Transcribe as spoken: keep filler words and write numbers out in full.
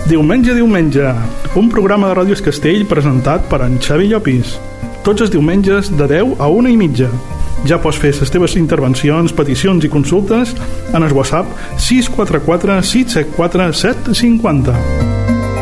Diumenge, diumenge, un programa de Ràdio Es Castell presentat per en Xavi Llopis. Tots els diumenges de deu a una i mitja. Ja pots fer les teves intervencions, peticions i consultes en el WhatsApp sis quatre quatre sis set quatre set cinquanta.